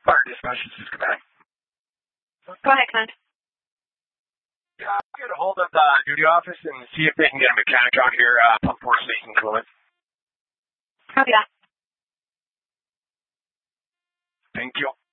Fire dispatch, this is Quebec. Go ahead, Clint. Yeah, I'll get a hold of the duty office and see if they can get a mechanic out here, pump 4 station coolant. Copy that. Thank you.